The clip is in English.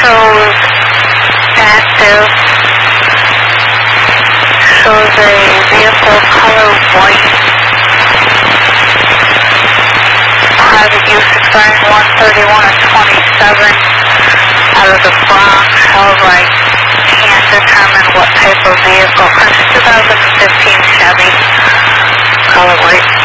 shows active, shows a vehicle color white, private use expiring 131 of 27, out of the Bronx. However, I can't determine what type of vehicle. It's 2015 Chevy, color white.